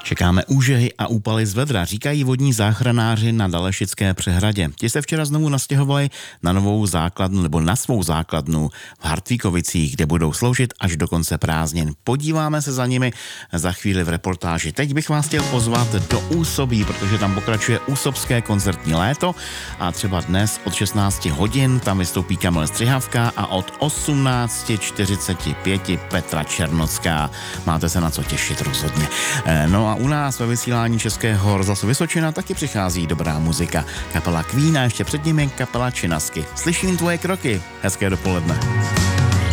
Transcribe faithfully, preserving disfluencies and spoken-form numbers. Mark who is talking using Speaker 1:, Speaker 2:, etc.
Speaker 1: Čekáme úžehy a úpaly z vedra, říkají vodní záchranáři na Dalešické přehradě. Ti se včera znovu nastěhovali na novou základnu nebo na svou základnu v Hartvíkovicích, kde budou sloužit až do konce prázdnin. Podíváme se za nimi za chvíli v reportáži. Teď bych vás chtěl pozvat do Úsobí, protože tam pokračuje úsobské koncertní léto a třeba dnes od šestnáct hodin tam vystoupí Kamil Střihavka a od osmnáct čtyřicet pět Petra Černocká. Máte se na co těšit rozhodně. No a u nás ve vysílání Českého rozhlasu Vysočina taky přichází dobrá muzika. Kapela Queen a ještě před nimi kapela Činasky. Slyším tvoje kroky. Hezké dopoledne.